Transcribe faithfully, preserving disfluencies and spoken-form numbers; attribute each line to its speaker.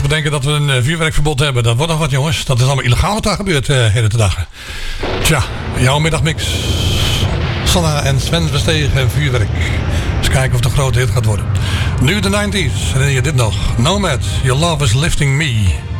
Speaker 1: we denken dat we een uh, vuurwerkverbod hebben. Dat wordt nog wat, jongens. Dat is allemaal illegaal wat daar gebeurt uh, hele te dagen. Tja, jouw middagmix. Sanna en Sven Verstegen vuurwerk. Eens kijken of het een grote hit gaat worden. Nu de nineties. Herinner je dit nog? Nomad, Your Love is Lifting Me.